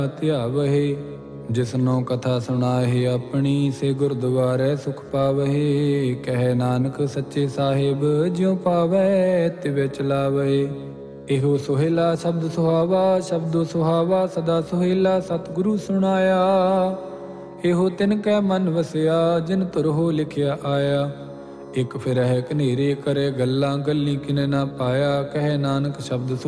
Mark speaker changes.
Speaker 1: ਧਿਆਵਹਿ। ਜਿਸਨੋ ਕਥਾ ਸੁਣਾਹਿ ਆਪਣੀ, ਸੇ ਗੁਰਦੁਆਰੇ ਸੁਖ ਪਾਵਹਿ। ਕਹਿ ਨਾਨਕ ਸੱਚੇ ਸਾਹਿਬ, ਜਿਉ ਪਾਵੈ ਤਿਵੇਂ ਚਲਾਵਹਿ। ਇਹੋ ਸੁਹੇਲਾ ਸ਼ਬਦ ਸੁਹਾਵਾ, ਸ਼ਬਦੋ ਸੁਹਾਵਾ ਸਦਾ ਸੁਹੇਲਾ। ਸਤਿਗੁਰੂ ਸੁਣਾਇਆ ਇਹੋ ਤਿਨ ਕੈ ਮਨ ਵਸਿਆ, ਜਿਨ ਤੁਰਹੋ ਲਿਖਿਆ ਆਇਆ। ਇੱਕ ਫਿਰਹਿ ਕਨੇਰੇ ਕਰੇ ਗੱਲਾਂ, ਗੱਲੀ ਕਿਨੇ ਨਾ ਪਾਇਆ। ਕਹਿ ਨਾਨਕ ਸ਼ਬਦ